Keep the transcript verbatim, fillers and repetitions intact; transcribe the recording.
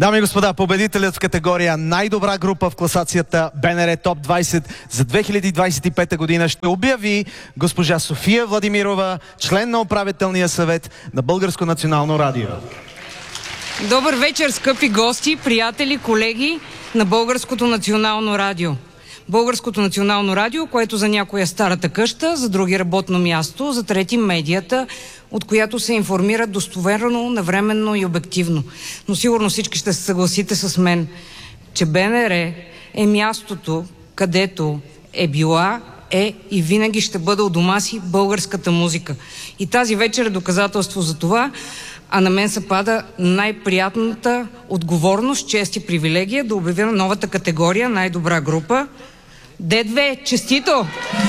Дами и господа, победителят в категория най-добра група в класацията БНР Топ двайсет за две хиляди двайсет и пета година ще обяви госпожа София Владимирова, член на управителния съвет на Българско национално радио. Добър вечер, скъпи гости, приятели, колеги на Българското национално радио. Българското национално радио, което за някоя старата къща, за други работно място, за трети медията, от която се информират достоверно, навременно и обективно. Но сигурно всички ще се съгласите с мен, че БНР е мястото, където е била, е и винаги ще бъде у дома си българската музика. И тази вечер е доказателство за това, а на мен се пада най-приятната отговорност, чест и привилегия да обявя новата категория най-добра група. Д две, честито!